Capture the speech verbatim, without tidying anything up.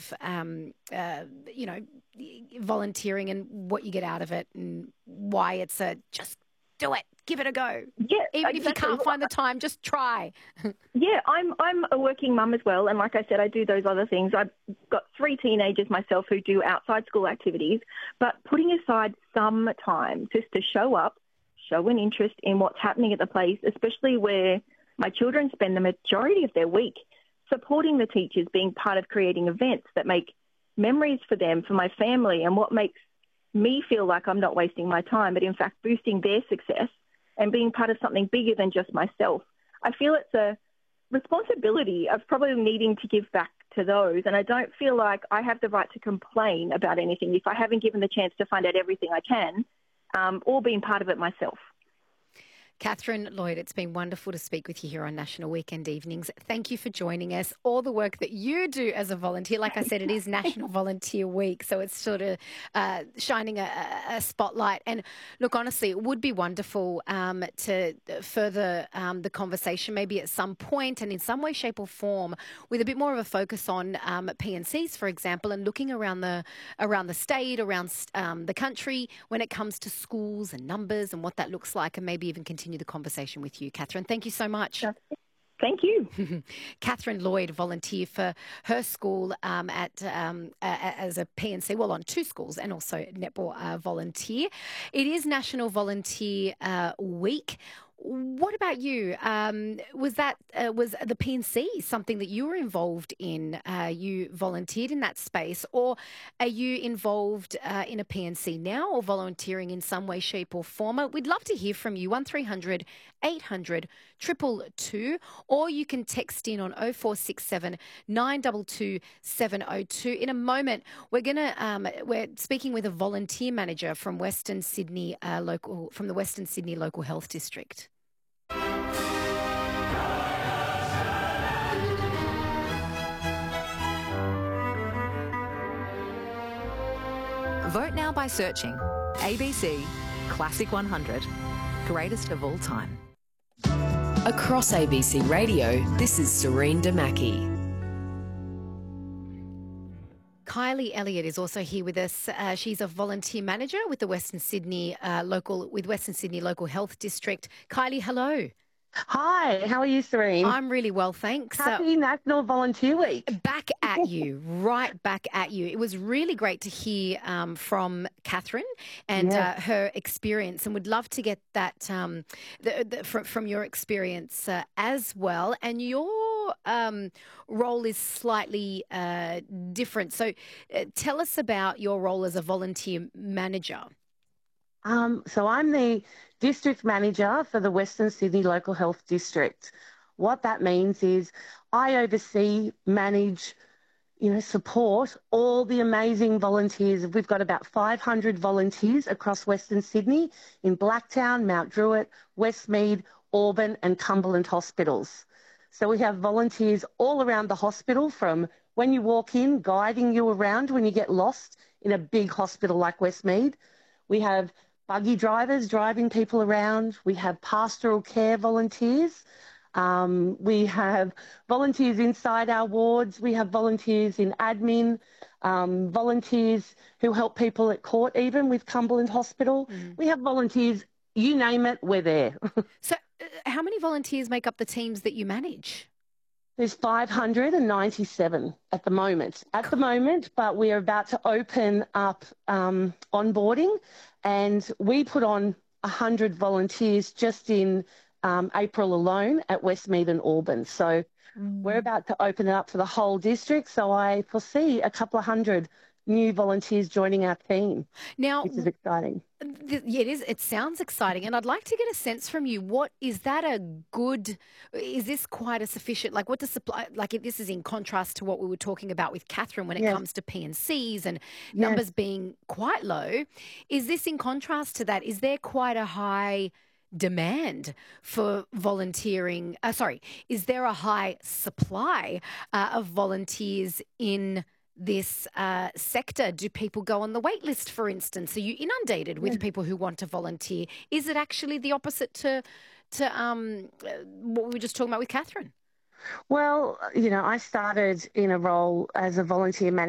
of, um, uh, you know, volunteering and what you get out of it and why it's a just do it, give it a go. Yeah, Even exactly. if you can't find the time, just try. Yeah, I'm I'm a working mum as well, and like I said, I do those other things. I've got three teenagers myself who do outside school activities, but putting aside some time just to show up, show an interest in what's happening at the place, especially where my children spend the majority of their week, supporting the teachers, being part of creating events that make memories for them, for my family, and what makes me feel like I'm not wasting my time, but in fact boosting their success and being part of something bigger than just myself. I feel it's a responsibility of probably needing to give back to those, and I don't feel like I have the right to complain about anything if I haven't given the chance to find out everything I can, um, or been part of it myself. Catherine Lloyd, it's been wonderful to speak with you here on National Weekend Evenings. Thank you for joining us. All the work that you do as a volunteer, like I said, it is National Volunteer Week, so it's sort of uh, shining a, a spotlight. And look, honestly, it would be wonderful um, to further um, the conversation maybe at some point and in some way, shape or form with a bit more of a focus on um, P N Cs, for example, and looking around the around the state, around um, the country when it comes to schools and numbers and what that looks like, and maybe even continue the conversation with you, Catherine. Thank you so much. Thank you. Catherine Lloyd, volunteer for her school um, at um, uh, as a P N C, well, on two schools, and also netball uh, volunteer. It is National Volunteer uh, Week. What about you? Um, was that uh, was the P N C something that you were involved in? Uh, you volunteered in that space, or are you involved uh, in a P N C now, or volunteering in some way, shape, or form? We'd love to hear from you. One three hundred eight hundred two two two, or you can text in on oh four six seven nine two two seven oh two. In a moment, we're gonna um, we're speaking with a volunteer manager from Western Sydney uh, local from the Western Sydney Local Health District. Vote now by searching A B C Classic one hundred, greatest of all time. Across A B C Radio, this is Serene Damaki. Kylie Elliott is also here with us. Uh, she's a volunteer manager with the Western Sydney uh, local with Western Sydney Local Health District. Kylie, hello. Hi, how are you, Serene? I'm really well, thanks. Happy uh, National Volunteer Week. Back at you, right back at you. It was really great to hear um, from Catherine and yes. uh, her experience, and would love to get that um, the, the, from, from your experience uh, as well. And your um, role is slightly uh, different. So uh, tell us about your role as a volunteer manager. Um, so I'm the district manager for the Western Sydney Local Health District. What that means is I oversee, manage, you know, support all the amazing volunteers. We've got about five hundred volunteers across Western Sydney in Blacktown, Mount Druitt, Westmead, Auburn and Cumberland hospitals. So we have volunteers all around the hospital, from when you walk in, guiding you around when you get lost in a big hospital like Westmead. We have buggy drivers driving people around. We have pastoral care volunteers. Um, we have volunteers inside our wards. We have volunteers in admin, um, volunteers who help people at court, even with Cumberland Hospital. Mm. We have volunteers, you name it, we're there. So uh, how many volunteers make up the teams that you manage? There's five hundred ninety-seven at the moment, at the moment, but we are about to open up um, onboarding, and we put on one hundred volunteers just in um, April alone at Westmead and Auburn. So mm. we're about to open it up for the whole district, so I foresee a couple of hundred new volunteers joining our team, now, which is exciting. Yeah, it is. It sounds exciting, and I'd like to get a sense from you. What is that a good? Is this quite a sufficient? Like, what does supply? Like, this is in contrast to what we were talking about with Catherine when it yes. comes to P N Cs and yes. numbers being quite low. Is this in contrast to that? Is there quite a high demand for volunteering? Uh, sorry, is there a high supply uh, of volunteers in this uh, sector? Do people go on the wait list, for instance? Are you inundated with yeah. people who want to volunteer? Is it actually the opposite to to um, what we were just talking about with Catherine? Well, you know, I started in a role as a volunteer manager